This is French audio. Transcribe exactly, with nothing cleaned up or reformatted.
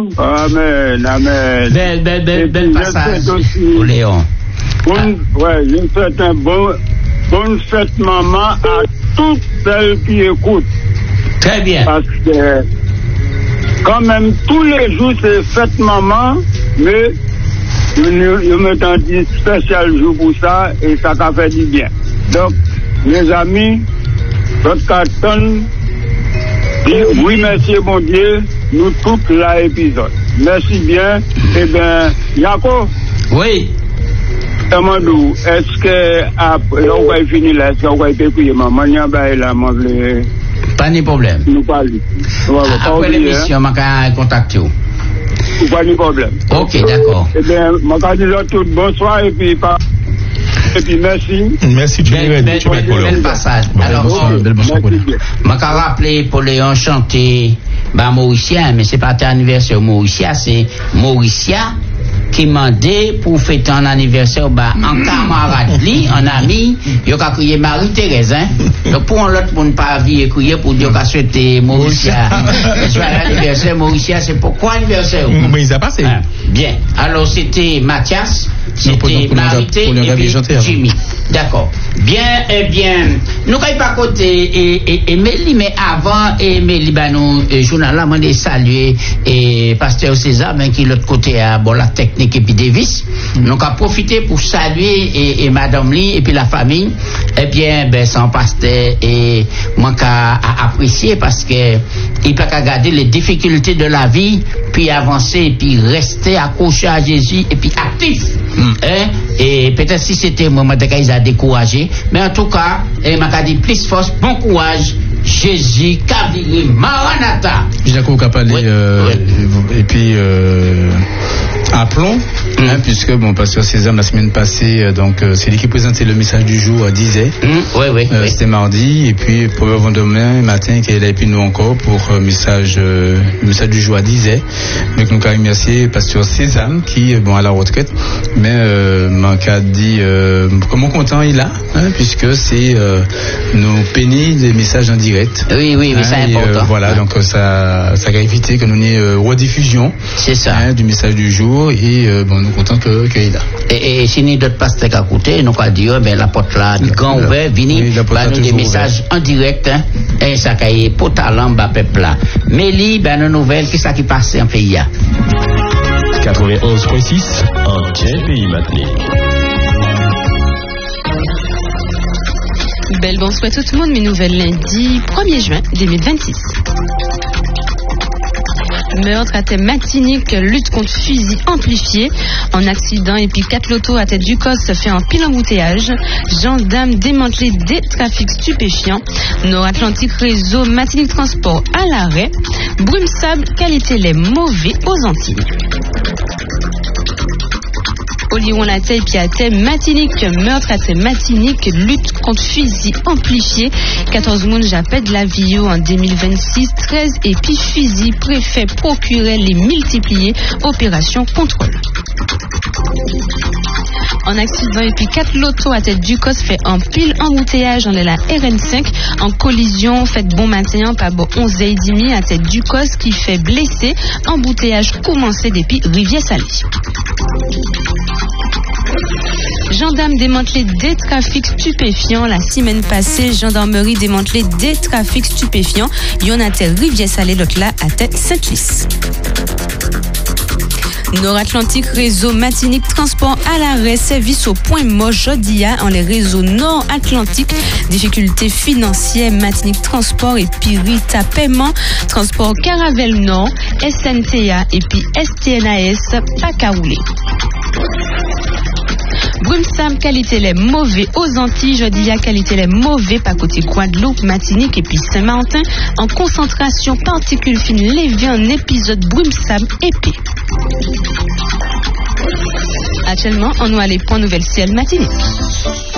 Amen, amen. Bel, bel, bel, bel passage. Au Léon. Bonne, ah. Ouais, je souhaite un bon, bonne fête, maman, à toutes celles qui écoutent. Très bien. Parce que, quand même, tous les jours, c'est fête, maman, mais je me tente un spécial jour pour ça, et ça t'a fait du bien. Donc, mes amis, votre carton, oui, merci, mon Dieu, nous toutes l'épisode. Merci bien. Eh bien, Yako. Oui. Demandou, est-ce que après, on va finir là, est-ce qu'on va écouter maman, il y a là, moi, le. Pas de problème. Nous parlons. Après l'émission, je vais contacter vous. Pas de problème. Ok, d'accord. Eh bien, je vais dire tout bonsoir et puis pas. Et puis merci. Merci, tu bel, bel, bel, bel passage. Bon, alors, bonsoir, je vais rappeler pour Léon chanter bah, Mauricien, mais c'est pas ton anniversaire Mauricien, c'est Mauricia qui m'a dit pour fêter un anniversaire bah, en camarade, en ami, il a crié Marie-Thérèse. Hein? Donc pour l'autre, pour ne pas vivre crier pour dire qu'il a souhaité Mauricia. L'anniversaire Mauricia, c'est pourquoi anniversaire? Mais il a passé. Ah, bien. Alors c'était Mathias. C'était Marité et puis Jimmy. D'accord. Bien, eh bien, nous n'avons pas côté Émilie, mais avant Émilie, ben nous, journal là, on a salué et Pasteur César, ben qui l'autre côté à bon, la technique et puis Davis. Mm. Donc, à profiter pour saluer et, et Madame Lee et puis la famille. Eh bien, ben, sans Pasteur et moi qu'à apprécier parce que il peut qu'à garder les difficultés de la vie, puis avancer et puis rester accroché à Jésus et puis actif. Mm. Hein? Et peut-être si c'était moi, ils a découragé, mais en tout cas, il m'a dit plus force, bon courage, Jésus, Kaviri, Maranatha. Jacob Kapalé, oui, euh, oui. Et puis euh, appelons, mm. hein, puisque mon pasteur César la semaine passée, euh, donc euh, c'est lui qui présentait le message du jour à dix heures. Mm. Oui, oui, euh, oui. C'était mardi, et puis pour le demain matin, qu'il est là, et puis nous encore pour euh, message, euh, le message du jour à dix heures. Donc nous avons remercié pasteur César qui est bon à la retraite, mais euh, mon cas dit euh, comment content il a, hein, puisque c'est euh, nos pénis des messages en direct. Oui, oui, mais hein, c'est important. Euh, voilà, hein. Donc ça, ça va éviter que nous ayons euh, rediffusion. C'est ça. Hein, du message du jour et euh, bon, nous comptons que qu'il est là. Et, et si nous d'autres pasteurs à côté, nous allons dire ben la porte là, du grand ouvert, venez, oui, bah, nous des messages ouvert. En direct, hein, et ça caille pour talent bas peuple là. Mais li, ben nos nouvelles, qu'est-ce qui passe en pays là? quatre-vingt-onze virgule six en quel pays maintenant? Belle bonsoir tout le monde, mes nouvelles lundi premier juin deux mille vingt-six. Meurtre à thème Matinique, lutte contre fusil amplifié. En accident et puis quatre lotos à tête du cos se fait en pile embouteillage. Gendarmes démantelés des trafics stupéfiants. Nord-Atlantique réseau Matinique transport à l'arrêt. Brume sable, qualité lait mauvais aux Antilles. Oliron la tête puis à thème Matinique, meurtre à thème Matinique, lutte contre fusil amplifié. quatorze moun j'appelle de la Vio en deux mille vingt-six, treize et puis fusil, préfet, procureur les multipliés, opération contrôle. En accident et puis quatre lotos à tête du cos fait en pile embouteillage dans la R N cinq en collision fait bon matin par bon onze et demi à tête du cos qui fait blessé embouteillage commencé depuis Rivière Salée. Gendarmes démantelés des trafics stupéfiants. La semaine passée, gendarmerie démantelée des trafics stupéfiants. Y'en a tête Rivière Salée, l'autre là à tête Saint-Lys. Nord-Atlantique réseau Matinique transport à l'arrêt, service au point mort Jodia en les réseaux Nord-Atlantique, difficultés financières Matinique transport et puis Rita paiement, transport Caravelle Nord, S N T A et puis S T N A S, pas qu'à rouler. Brumsam, qualité les mauvais aux Antilles, Jodia, qualité les mauvais par côté Guadeloupe, Martinique et puis Saint-Martin, en concentration particules fines levées en épisode Brumsam épais. Actuellement, on nous allait pour nouvelle ciel Martinique.